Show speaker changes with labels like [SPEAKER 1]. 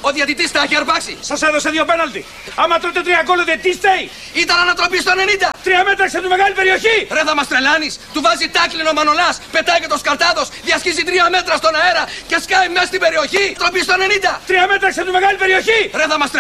[SPEAKER 1] Ο διαιτητής τα έχει αρπάξει.
[SPEAKER 2] Σας έδωσε 2 πέναλτι. Άμα τρώτε 3 γκολ, τι στέει.
[SPEAKER 1] Ήταν ανατροπή στο 90.
[SPEAKER 2] 3 μέτρα σε τη μεγάλη περιοχή.
[SPEAKER 1] Ρε θα μας τρελάνεις. Του βάζει τάκλινο Μανολάς. Πετάει και το Σκαρτάδος. Διασχίζει 3 μέτρα στον αέρα και σκάει μέσα στην περιοχή. Τροπή στο 90.
[SPEAKER 2] 3 μέτρα σε τη μεγάλη περιοχή.
[SPEAKER 1] Ρε θα μας